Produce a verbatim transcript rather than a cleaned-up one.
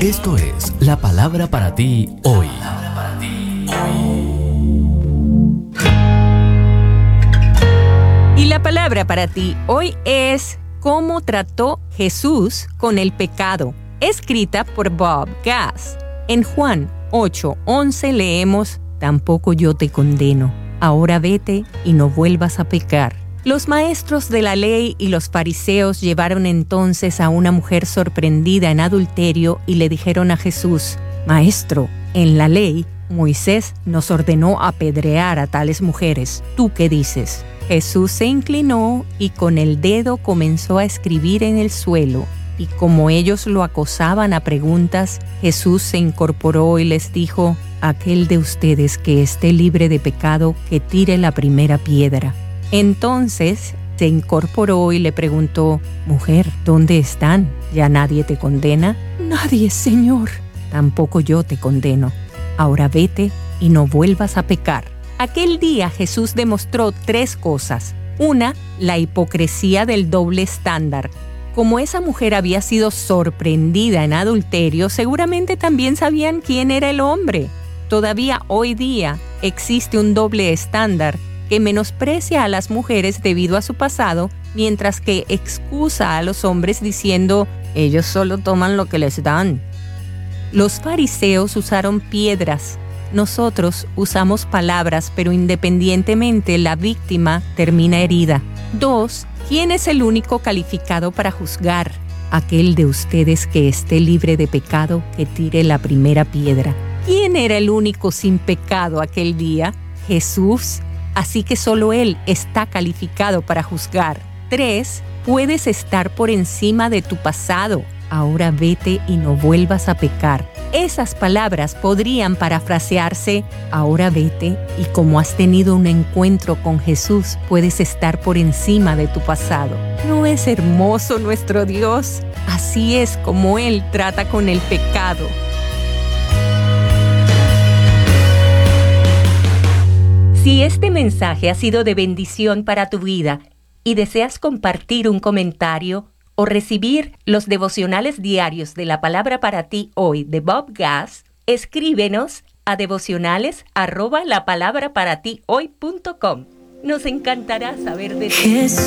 Esto es la palabra para ti hoy. Y la palabra para ti hoy es ¿Cómo trató Jesús con el pecado?, escrita por Bob Gass. En Juan ocho once leemos: Tampoco yo te condeno. Ahora vete y no vuelvas a pecar. Los maestros de la ley y los fariseos llevaron entonces a una mujer sorprendida en adulterio y le dijeron a Jesús: Maestro, en la ley, Moisés nos ordenó apedrear a tales mujeres. ¿Tú qué dices? Jesús se inclinó y con el dedo comenzó a escribir en el suelo. Y como ellos lo acosaban a preguntas, Jesús se incorporó y les dijo: Aquel de ustedes que esté libre de pecado, que tire la primera piedra. Entonces se incorporó y le preguntó: Mujer, ¿dónde están? ¿Ya nadie te condena? Nadie, Señor. Tampoco yo te condeno. Ahora vete y no vuelvas a pecar. Aquel día Jesús demostró tres cosas. Una, la hipocresía del doble estándar. Como esa mujer había sido sorprendida en adulterio, seguramente también sabían quién era el hombre. Todavía hoy día existe un doble estándar que menosprecia a las mujeres debido a su pasado, mientras que excusa a los hombres diciendo: ellos solo toman lo que les dan. Los fariseos usaron piedras. Nosotros usamos palabras, pero independientemente la víctima termina herida. Dos, ¿quién es el único calificado para juzgar? Aquel de ustedes que esté libre de pecado, que tire la primera piedra. ¿Quién era el único sin pecado aquel día? Jesús. Así que solo Él está calificado para juzgar. Tres, puedes estar por encima de tu pasado. Ahora vete y no vuelvas a pecar. Esas palabras podrían parafrasearse: ahora vete y como has tenido un encuentro con Jesús, puedes estar por encima de tu pasado. ¿No es hermoso nuestro Dios? Así es como Él trata con el pecado. Si este mensaje ha sido de bendición para tu vida y deseas compartir un comentario o recibir los devocionales diarios de la palabra para ti hoy de Bob Gass, escríbenos a devocionales arroba la palabra para ti hoy punto com. Nos encantará saber de ti.